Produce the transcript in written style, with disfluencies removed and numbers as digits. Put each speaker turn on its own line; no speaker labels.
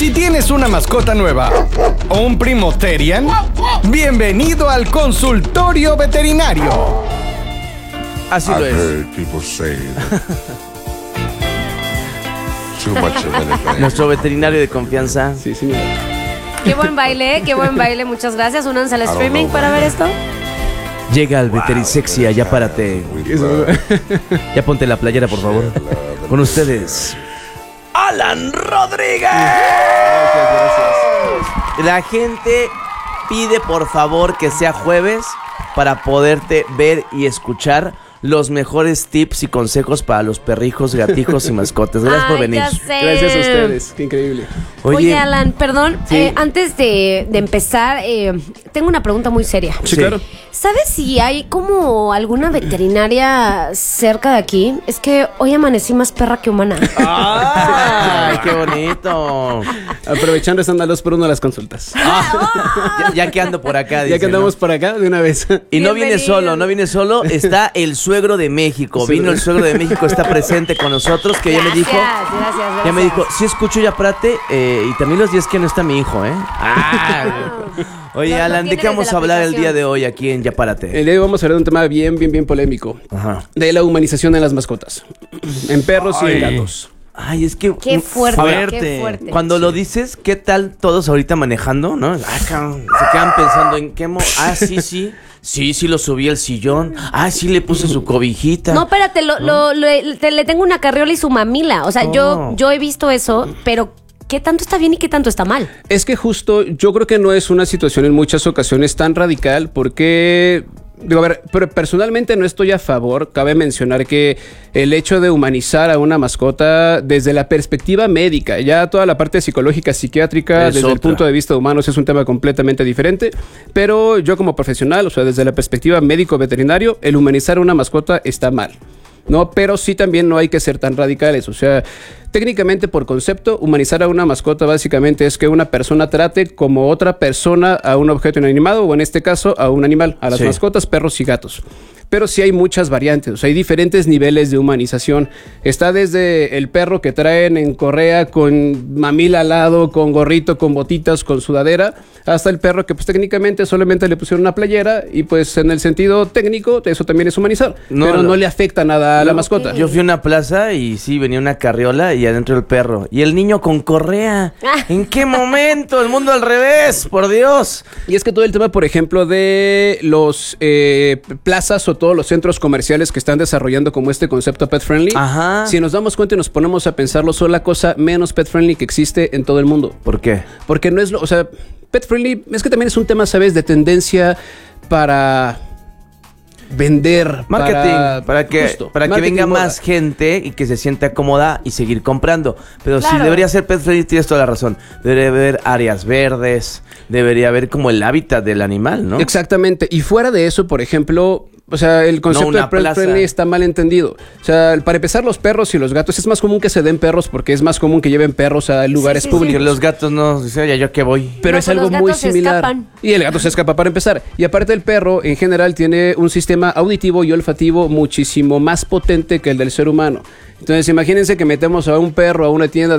Si tienes una mascota nueva o un primo Terian, bienvenido al consultorio veterinario.
Así lo es. Nuestro veterinario de confianza.
Sí, señor.
Qué buen baile, muchas gracias. Únanse al streaming para ver esto.
Llega al Veterisexia, ya párate. Ya ponte la playera, por favor. Con ustedes, Alan Rodríguez. Gracias. La gente pide por favor que sea jueves para poderte ver y escuchar los mejores tips y consejos para los perrijos, gatijos y mascotas. Gracias por venir.
Ya sé.
Gracias a ustedes, qué increíble.
Oye, Alan, perdón,
Sí.
Antes de empezar, tengo una pregunta muy seria.
Sí, claro.
¿Sabes si hay como alguna veterinaria cerca de aquí? Es que hoy amanecí más perra que humana.
¡Ay, qué bonito!
Aprovechando están a 2 por 1 las consultas.
Ya que ando por acá,
Ya
dice,
que andamos
¿no?
por acá, de una vez.
Y no viene
Bienvenido.
no viene solo, está el suegro de México.
Sí.
Vino el suegro de México, está presente con nosotros, que ya me dijo.
Gracias.
Ya me dijo, sí escucho ya Prate, y también los días que no está mi hijo, ¿eh? Oye,
Lo
Alan, ¿de
tiene
qué vamos
desde
a
la
hablar el
aplicación.
día de hoy aquí en Ya Párate?
El día de hoy vamos a hablar de un tema bien polémico.
Ajá.
De la humanización en las mascotas. En perros y en gatos.
Ay, es que...
Qué fuerte,
A ver,
qué fuerte.
cuando lo dices, ¿qué tal todos ahorita manejando, no? Cabrón, se quedan pensando en qué... Sí, lo subí al sillón. Sí, le puse su cobijita.
No, espérate, le tengo una carriola y su mamila. O sea, yo he visto eso, pero ¿qué tanto está bien y qué tanto está mal?
Es que justo yo creo que no es una situación en muchas ocasiones tan radical porque... Digo, a ver, pero personalmente no estoy a favor. Cabe mencionar que el hecho de humanizar a una mascota desde la perspectiva médica, ya toda la parte psicológica, psiquiátrica,
Es
desde el
otra.
punto de vista humano es un tema completamente diferente. Pero yo como profesional, o sea, desde la perspectiva médico-veterinario, el humanizar a una mascota está mal. No, pero sí también no hay que ser tan radicales. O sea, técnicamente por concepto, humanizar a una mascota básicamente es que una persona trate como otra persona a un objeto inanimado o en este caso a un animal, a las
Sí.
mascotas, perros y gatos. Pero sí hay muchas variantes, o sea, hay diferentes niveles de humanización. Está desde el perro que traen en correa con mamila al lado, con gorrito, con botitas, con sudadera, hasta el perro que pues técnicamente solamente le pusieron una playera y pues en el sentido técnico eso también es humanizar, pero no le afecta nada a la mascota.
Yo fui a una plaza y sí, venía una carriola y adentro el perro. Y el niño con correa. ¿En qué momento? El mundo al revés, por Dios.
Y es que todo el tema, por ejemplo, de los plazas o todos los centros comerciales que están desarrollando como este concepto pet friendly,
Ajá.
si nos damos cuenta y nos ponemos a pensarlo, son la cosa menos pet friendly que existe en todo el mundo.
¿Por qué?
Porque no es lo, o sea, pet friendly es que también es un tema, ¿sabes?, de tendencia para vender,
Marketing, para que
marketing,
venga
moda.
más gente y que se sienta cómoda y seguir comprando. Pero sí
Claro.
debería ser pet friendly, tienes toda la razón. Debería haber áreas verdes, debería haber como el hábitat del animal, ¿no?
Exactamente. Y fuera de eso, por ejemplo, o sea, el concepto
una
de pet
plaza.
friendly está mal entendido. O sea, para empezar, los perros y los gatos es más común que se den perros porque es más común que lleven perros a lugares
sí,
públicos.
Que los gatos no, dice, oye, ¿yo qué voy?
Pero
No,
es
pues
algo
los
muy
gatos se
similar.
escapan.
Y el gato se escapa para empezar. Y aparte el perro, en general, tiene un sistema auditivo y olfativo muchísimo más potente que el del ser humano. Entonces, imagínense que metemos a un perro a una tienda